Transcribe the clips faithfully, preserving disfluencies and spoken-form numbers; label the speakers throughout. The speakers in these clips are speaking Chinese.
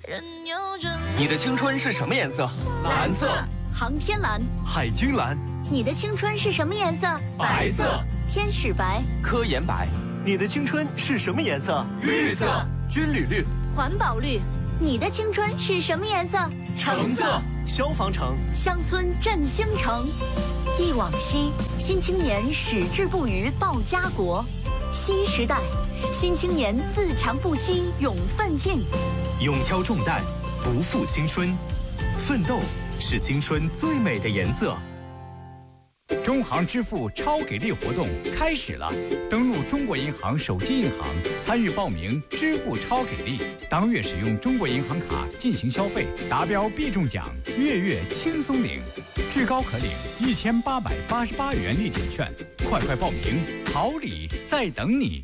Speaker 1: 你的青春是什么颜色？
Speaker 2: 蓝色。
Speaker 3: 航天蓝。
Speaker 1: 海军蓝。
Speaker 3: 你的青春是什么颜色？
Speaker 2: 白色。
Speaker 3: 天使白。
Speaker 1: 科研白。
Speaker 4: 你的青春是什么颜色？
Speaker 2: 绿色。
Speaker 1: 军旅绿。
Speaker 3: 环保绿。你的青春是什么颜色？
Speaker 2: 橙色。
Speaker 4: 消防橙。
Speaker 3: 乡村振兴城。忆往昔，新青年矢志不渝报家国。新时代，新青年自强不息勇奋进。
Speaker 5: 勇挑重担，不负青春，奋斗是青春最美的颜色。
Speaker 6: 中行支付超给力活动开始了，登录中国银行手机银行参与报名支付超给力，当月使用中国银行卡进行消费，达标必中奖，月月轻松领，至高可领一千八百八十八元立减券，快快报名，好礼在等你。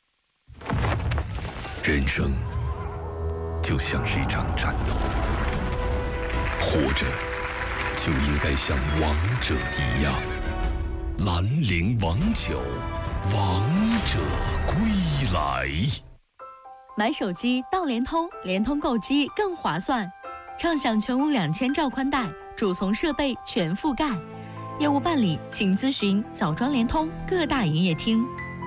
Speaker 7: 人生就像是一场战斗，活着就应该像王者一样。兰陵王酒，王者归来。
Speaker 8: 买手机到联通，联通购机更划算，畅享全屋两千兆宽带，主从设备全覆盖。业务办理请咨询枣庄联通各大营业厅。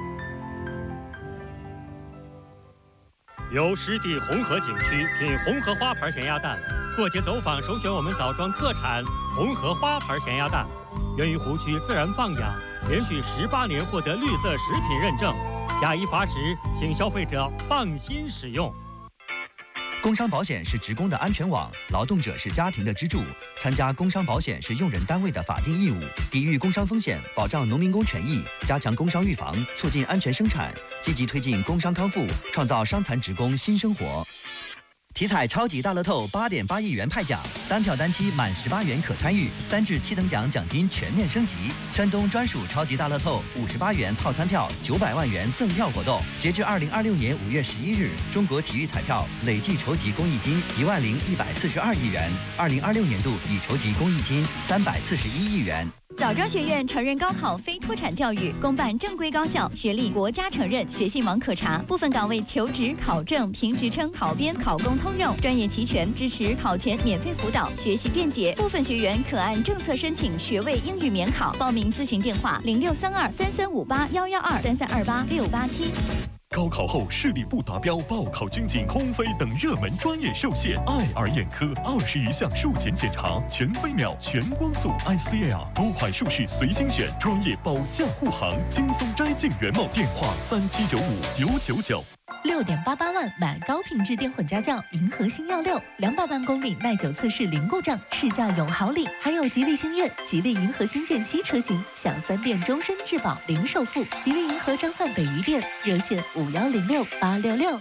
Speaker 9: 由湿地红河景区品红河花牌咸鸭蛋，过节走访首选我们枣庄特产红河花牌咸鸭蛋，源于湖区自然放养，连续十八年获得绿色食品认证，假一罚十，请消费者放心使用。
Speaker 10: 工伤保险是职工的安全网，劳动者是家庭的支柱。参加工伤保险是用人单位的法定义务，抵御工伤风险，保障农民工权益，加强工伤预防，促进安全生产，积极推进工伤康复，创造伤残职工新生活。体彩超级大乐透八点八亿元派奖，单票单期满十八元可参与，三至七等奖奖金全面升级。山东专属超级大乐透五十八元套餐票九百万元赠票活动，截至二零二六年五月十一日，中国体育彩票累计筹集公益金一万零一百四十二亿元，二零二六年度已筹集公益金三百四十一亿元。
Speaker 11: 枣庄学院成人高考非脱产教育，公办正规高校，学历国家承认，学信网可查，部分岗位求职、考证、评职称、考编、考公通用，专业齐全，支持考前免费辅导，学习便捷。部分学员可按政策申请学位英语免考，报名咨询电话零六三二三三五八幺幺二三三二八六八七。
Speaker 12: 高考后视力不达标，报考军警、空飞等热门专业受限。爱尔眼科二十余项术前检查，全飞秒、全光速 I C L， 多款术式随心选，专业保驾护航，轻松摘镜原貌。电话三七九五九九九。
Speaker 8: 六点八八万买高品质电混家轿，银河星耀六，两百万公里耐久测试零故障，试驾有好礼，还有吉利星越、吉利银河星舰七车型，享三电终身质保零首付。吉利银河张范北余店热线五幺零六八六六。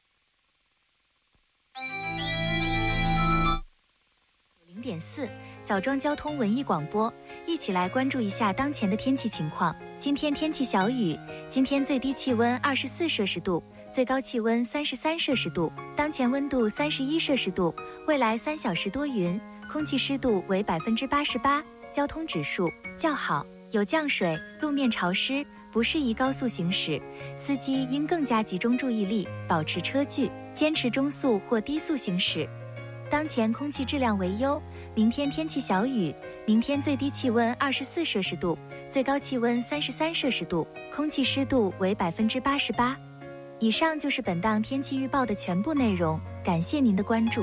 Speaker 13: 零点四，枣庄交通文艺广播，一起来关注一下当前的天气情况。今天天气小雨，今天最低气温二十四摄氏度。最高气温三十三摄氏度，当前温度三十一摄氏度，未来三小时多云，空气湿度为百分之八十八，交通指数较好，有降水，路面潮湿，不适宜高速行驶，司机应更加集中注意力，保持车距，坚持中速或低速行驶。当前空气质量为优，明天天气小雨，明天最低气温二十四摄氏度，最高气温三十三摄氏度，空气湿度为百分之八十八。以上就是本档天气预报的全部内容，感谢您的关注。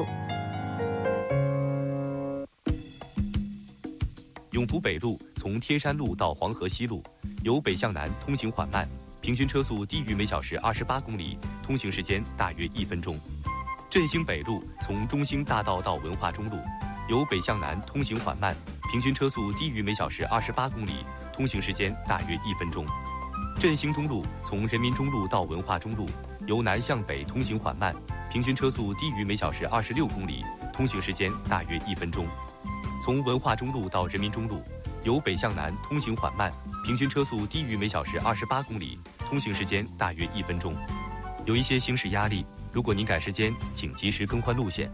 Speaker 14: 永福北路从天山路到黄河西路，由北向南通行缓慢，平均车速低于每小时二十八公里，通行时间大约一分钟。振兴北路从中兴大道到文化中路，由北向南通行缓慢，平均车速低于每小时二十八公里，通行时间大约一分钟。振兴中路从人民中路到文化中路，由南向北通行缓慢，平均车速低于每小时二十六公里，通行时间大约一分钟。从文化中路到人民中路，由北向南通行缓慢，平均车速低于每小时二十八公里，通行时间大约一分钟。有一些行驶压力，如果您赶时间，请及时更换路线。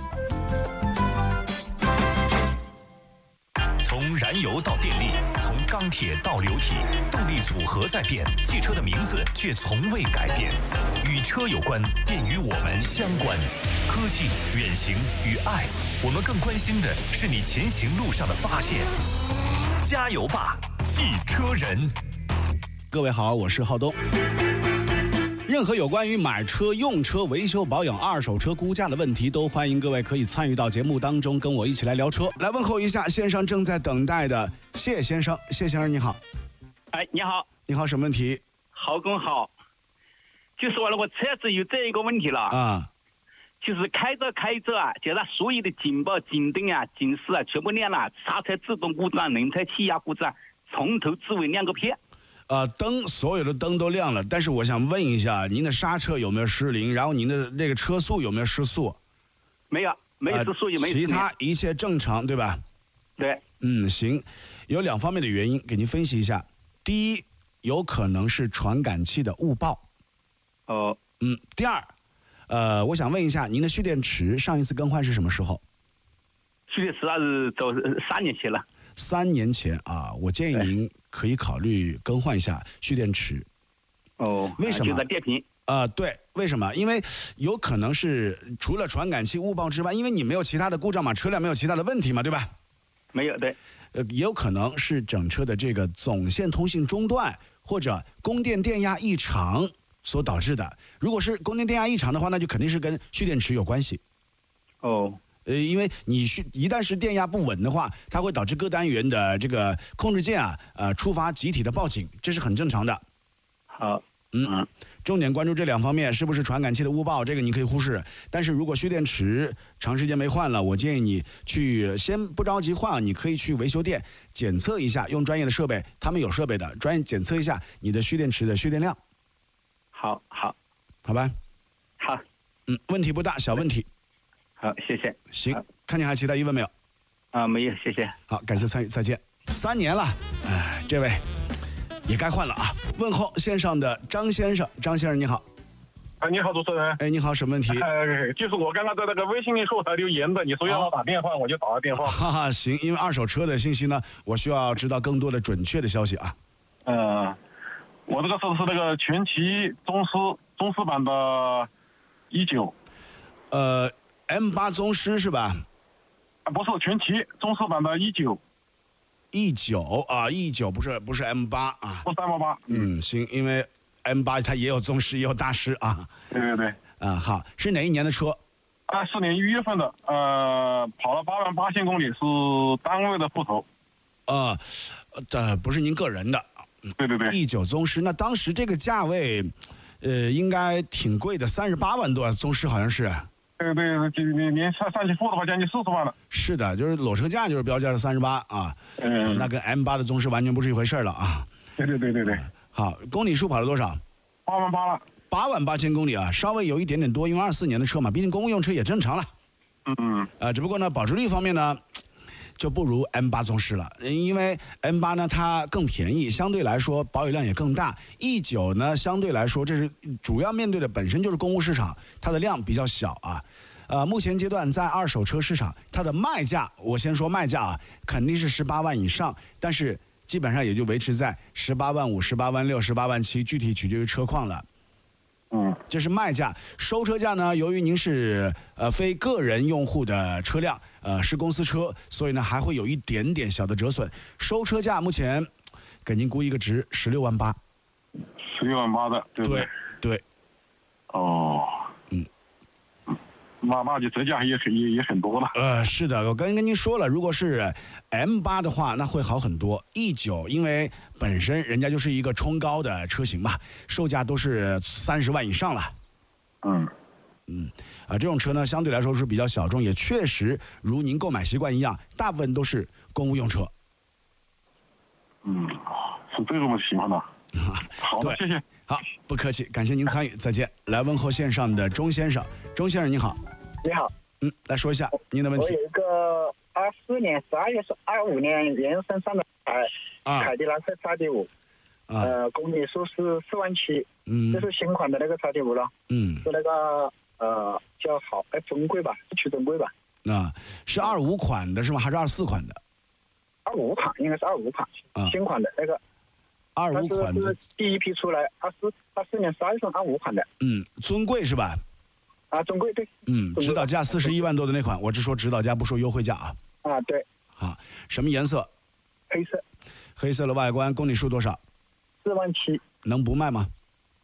Speaker 15: 从燃油到电力，从钢铁到流体，动力组合在变，汽车的名字却从未改变。 与车有关，便与我们相关。科技、远行与爱，我们更关心的是你前行路上的发现。加油吧，汽车人！
Speaker 2: 各位好，我是浩东。任何有关于买车、用车、维修保养、二手车估价的问题，都欢迎各位可以参与到节目当中，跟我一起来聊车。来问候一下线上正在等待的谢先生，谢先生你好。
Speaker 16: 哎，你好。
Speaker 2: 你好，什么问题？
Speaker 16: 浩公好。就是我那个车子有这一个问题了
Speaker 2: 啊，
Speaker 16: 就是开着开着啊，就它所有的警报、警灯啊、警示啊，全部亮了，刹车自动故障、轮胎气压故障，从头至尾亮个片。
Speaker 2: 呃，灯所有的灯都亮了，但是我想问一下，您的刹车有没有失灵？然后您的那个车速有没有失速？
Speaker 16: 没有，没有失速，也没有失灵。
Speaker 2: 其他一切正常，对吧？
Speaker 16: 对。
Speaker 2: 嗯，行，有两方面的原因给您分析一下。第一，有可能是传感器的误报。
Speaker 16: 哦。
Speaker 2: 嗯，第二，呃，我想问一下，您的蓄电池上一次更换是什么时候？
Speaker 16: 蓄电池那是走三年前了。
Speaker 2: 三年前啊，我建议您可以考虑更换一下蓄电池。
Speaker 16: 哦，
Speaker 2: 为什么？
Speaker 16: 就在电瓶。
Speaker 2: 啊、呃，对，为什么？因为有可能是除了传感器误报之外，因为你没有其他的故障嘛，车辆没有其他的问题嘛，对吧？
Speaker 16: 没有，对。
Speaker 2: 呃，也有可能是整车的这个总线通信中断或者供电电压异常所导致的。如果是供电电压异常的话，那就肯定是跟蓄电池有关系。
Speaker 16: 哦。
Speaker 2: 呃，因为你蓄一旦是电压不稳的话，它会导致各单元的这个控制键啊，呃，触发集体的报警，这是很正常的。
Speaker 16: 好，
Speaker 2: 嗯，重点关注这两方面，是不是传感器的误报，这个你可以忽视。但是如果蓄电池长时间没换了，我建议你去先不着急换，你可以去维修店检测一下，用专业的设备，他们有设备的，专业检测一下你的蓄电池的蓄电量。
Speaker 16: 好，好，
Speaker 2: 好吧。
Speaker 16: 好，
Speaker 2: 嗯，问题不大，小问题。
Speaker 16: 好，谢谢。
Speaker 2: 行，看你还有其他疑问没有？
Speaker 16: 啊，没有，谢谢。
Speaker 2: 好，感谢参与，再见。三年了，哎，这位也该换了啊。问候线上的张先生，张先生你好。
Speaker 17: 啊，你好，主持人。
Speaker 2: 哎，你好，什么问题？
Speaker 17: 呃，就是我刚刚在那个微信里说他留言的，你说要我打电话，我就打个电话。
Speaker 2: 哈哈，行，因为二手车的信息呢，我需要知道更多的准确的消息啊。
Speaker 17: 嗯、呃，我这个车是那个全骐宗师宗师版的一九。
Speaker 2: 呃。M 八宗师是吧？
Speaker 17: 啊，不是全骐宗师版的一九，
Speaker 2: 一九啊，一九不是不是 M 八啊，
Speaker 17: 不是 M 八。
Speaker 2: 嗯，行，因为 M 八它也有宗师也有大师啊。
Speaker 17: 对对对。
Speaker 2: 啊，好，是哪一年的车？
Speaker 17: 二四年一月份的，呃，跑了八万八千公里，是单位的户头。
Speaker 2: 呃，呃，不是您个人的。
Speaker 17: 对对对。
Speaker 2: 一九宗师，那当时这个价位，呃，应该挺贵的，三十八万多，宗师好像是。
Speaker 17: 对对，你连上上起付的话，将近四十万了。
Speaker 2: 是的，就是裸车价就是标价是三十八啊，
Speaker 17: 嗯，
Speaker 2: 那跟 M 八的宗师完全不是一回事了啊。
Speaker 17: 对对对对对。
Speaker 2: 好，公里数跑了多少？
Speaker 17: 八万八了。
Speaker 2: 八万八千公里啊，稍微有一点点多，因为二四年的车嘛，毕竟公务用车也正常了。
Speaker 17: 嗯嗯。
Speaker 2: 呃，只不过呢，保值率方面呢，就不如 M 八宗师了，因为 M 八呢它更便宜，相对来说保有量也更大。E 九呢相对来说，这是主要面对的本身就是公务市场，它的量比较小啊。呃，目前阶段在二手车市场，它的卖价，我先说卖价啊，肯定是十八万以上，但是基本上也就维持在十八万五、十八万六、十八万七，具体取决于车况了。
Speaker 17: 嗯，
Speaker 2: 这是卖价。收车价呢，由于您是呃非个人用户的车辆，呃是公司车，所以呢还会有一点点小的折损。收车价目前给您估一个值十六万八。
Speaker 17: 十六万八的，对不对？
Speaker 2: 对。对
Speaker 17: 哦。
Speaker 2: 嗯。
Speaker 17: 那那就折价也很也也很多了。
Speaker 2: 呃，是的，我刚刚跟您说了，如果是 M 八的话，那会好很多。E 九因为本身人家就是一个冲高的车型嘛，售价都是三十万以上了。
Speaker 17: 嗯
Speaker 2: 嗯，啊，这种车呢相对来说是比较小众，也确实如您购买习惯一样，大部分都是公务用车。
Speaker 17: 嗯，是这种情况的。好的，谢谢。
Speaker 2: 好，不客气，感谢您参与，再见。来问候线上的钟先生，钟先生你好。
Speaker 18: 你好。
Speaker 2: 嗯，来说一下您的问题。
Speaker 18: 我有一个二四年十二月二五年原生上的凯凯迪拉克叉 D 五，呃，公里数是四万七，
Speaker 2: 嗯，
Speaker 18: 这是新款的那个叉 D 五了，
Speaker 2: 嗯，
Speaker 18: 是那个呃叫好哎中规吧，是曲中规吧？
Speaker 2: 啊，是二五款的是吗？还是二四款的？
Speaker 18: 二五款应该是二五款，
Speaker 2: 啊，
Speaker 18: 新款的那个。
Speaker 2: 二五款的
Speaker 18: 第一批出来，二四二四年十二月份二五款的。
Speaker 2: 嗯，尊贵是吧？
Speaker 18: 啊，尊贵对。
Speaker 2: 嗯，指导价四十一万多的那款，我只说指导价，不说优惠价啊。
Speaker 18: 啊，对。
Speaker 2: 好，什么颜色？
Speaker 18: 黑色。
Speaker 2: 黑色的外观，公里数多少？
Speaker 18: 四万七。
Speaker 2: 能不卖吗？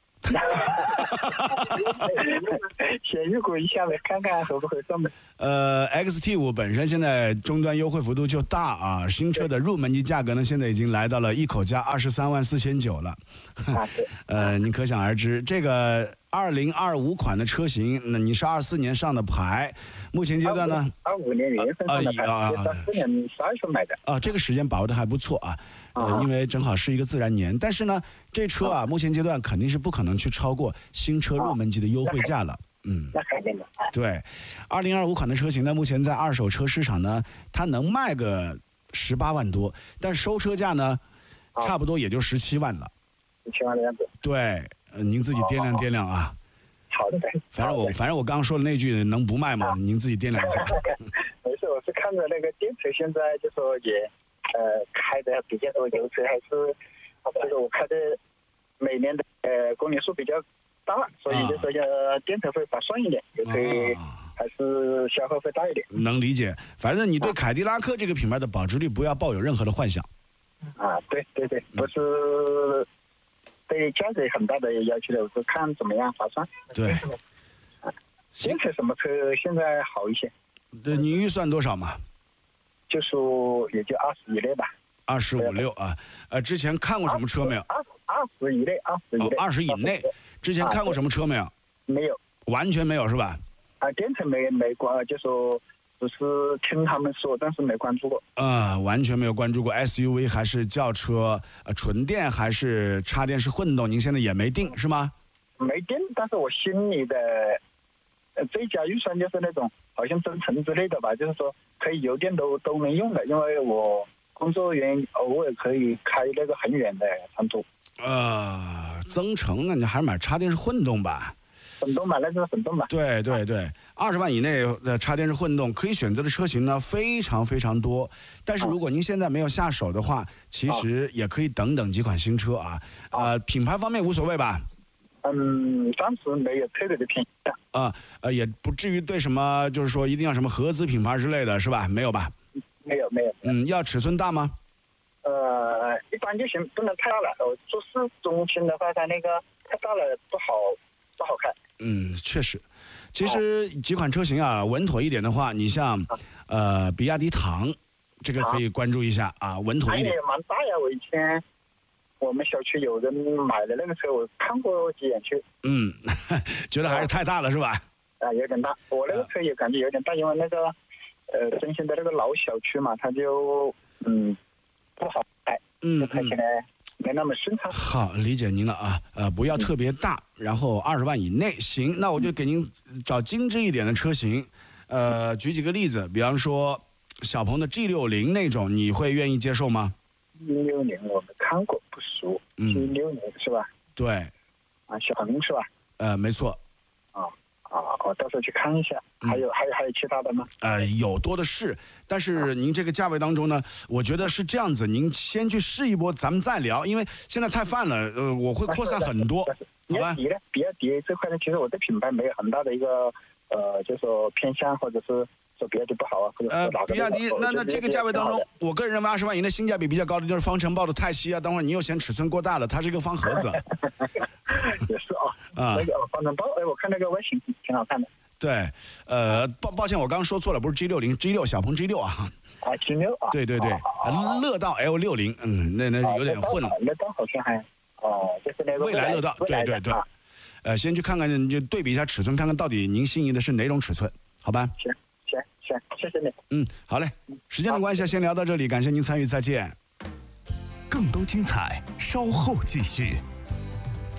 Speaker 18: 先预估一下呗，看看合不合算呗。
Speaker 2: 呃 ，X T 五本身现在终端优惠幅度就大啊，新车的入门级价格呢，现在已经来到了一口价二十三万四千九了。
Speaker 18: 啊，
Speaker 2: 呃，你可想而知，这个二零二五款的车型，那你是二四年上的牌，目前阶段呢？
Speaker 18: 二五年元份上的牌，
Speaker 2: 啊，
Speaker 18: 二四年十二月份买的。
Speaker 2: 啊，这个时间把握的还不错啊。呃，因为正好是一个自然年，但是呢，这车啊，目前阶段肯定是不可能去超过新车入门级的优惠价了。嗯，
Speaker 18: 那肯定的。
Speaker 2: 对，二零二五款的车型呢，目前在二手车市场呢，它能卖个十八万多，但收车价呢，差不多也就十七万了。
Speaker 18: 十七万的样子。
Speaker 2: 对，呃，您自己掂量掂量啊。
Speaker 18: 好的。
Speaker 2: 反正我反正我刚刚说的那句能不卖吗？您自己掂量一下。
Speaker 18: 没事，我是看着那个电车现在就说也。呃，开的比较多，油车还是，就是我开的每年的呃公里数比较大，所以就说呃电车会划算一点，油车还是消耗会大一点。
Speaker 2: 能理解，反正你对凯迪拉克这个品牌的保值率不要抱有任何的幻想。
Speaker 18: 啊，对对对，不是对价格很大的要求的，我是看怎么样划算。
Speaker 2: 对。
Speaker 18: 电车什么车现在好一些？
Speaker 2: 对，你预算多少嘛？
Speaker 18: 就说也就二十以内吧，
Speaker 2: 二十五六啊，呃，之前看过什么车没有？
Speaker 18: 二二十以内，二十以内，
Speaker 2: 二十以内。之前看过什么车没有？
Speaker 18: 没有，
Speaker 2: 完全没有是吧？
Speaker 18: 啊，电车没没关，就说只是听他们说，但是没关注过。
Speaker 2: 呃，完全没有关注过 S U V 还是轿车，呃，纯电还是插电式混动，您现在也没定是吗？
Speaker 18: 没定，但是我心里的呃最佳预算就是那种好像增程之类的吧，就是说。可以油电都都能用的，因为我工作原因偶尔可以开那个很远的长途。
Speaker 2: 呃，增程那你还是买插电式混动吧。
Speaker 18: 混动吧，那就是混动吧。
Speaker 2: 对对对，二十万以内的插电式混动可以选择的车型呢非常非常多，但是如果您现在没有下手的话，其实也可以等等几款新车啊。呃，品牌方面无所谓吧。
Speaker 18: 嗯，暂时没有特别的偏向
Speaker 2: 啊，呃，也不至于对什么，就是说一定要什么合资品牌之类的是吧？没有吧？
Speaker 18: 没有，没有。
Speaker 2: 嗯，要尺寸大吗？
Speaker 18: 呃，一般就行，不能太大了。我做市中心的话，它那个太大了不好，不好开。
Speaker 2: 嗯，确实。其实几款车型啊，稳妥一点的话，你像呃比亚迪唐，这个可以关注一下啊，稳妥一点。
Speaker 18: 也蛮大呀，我以前。我们小区有人买的那个车，我看过几眼去。
Speaker 2: 嗯，觉得还是太大了是吧？
Speaker 18: 啊，有点大。我那个车也感觉有点大，因为那个呃，真心的那个老小区嘛，它就嗯不好开，
Speaker 2: 嗯，
Speaker 18: 开起来没那么顺畅。
Speaker 2: 好，理解您了啊。呃，不要特别大，然后二十万以内行。那我就给您找精致一点的车型。呃，举几个例子，比方说小鹏的 G 六零那种，你会愿意接受吗
Speaker 18: ？G 六零我们看过，不熟。
Speaker 2: 嗯
Speaker 18: G 六零是吧？
Speaker 2: 对。
Speaker 18: 啊，小鹏是吧？
Speaker 2: 呃，没错。
Speaker 18: 啊啊，我到时候去看一下。还有、嗯、还有还有其他的吗？
Speaker 2: 呃，有多的是，但是您这个价位当中呢，我觉得是这样子，您先去试一波，咱们再聊，因为现在太泛了，呃，我会扩散很多，
Speaker 18: 好吧？比亚迪呢？比亚迪这块呢，其实我对品牌没有很大的一个呃，就是说偏向，或者是。说比亚迪不好啊，或者
Speaker 2: 呃，比亚迪那那这个价位当中，我个人认为二十万以内性价比比较高的就是方程豹的泰系啊。等会儿你又嫌尺寸过大了，它是一个方盒子。
Speaker 18: 也是啊，啊，那个方程豹，哎，我看那个外形挺好看的。
Speaker 2: 对，呃，抱抱歉，我刚刚说错了，不是 G 六零，G 六小鹏 G 六啊。
Speaker 18: 啊 ，G 六啊。
Speaker 2: 对对对，乐道 L 六零，嗯，那那有点混了。
Speaker 18: 乐道好像还哦，就是那个
Speaker 2: 未来乐道，对对对。呃，先去看看，就对比一下尺寸，看看到底您心仪的是哪种尺寸，好吧？
Speaker 18: 行。谢谢你。
Speaker 2: 嗯，好嘞。时间的关系，先聊到这里，感谢您参与，再见。
Speaker 15: 更多精彩，稍后继续。